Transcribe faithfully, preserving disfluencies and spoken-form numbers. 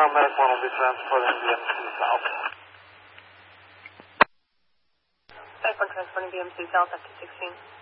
Medic one will be transporting B M C South. Medic one transporting B M C South up to sixteen.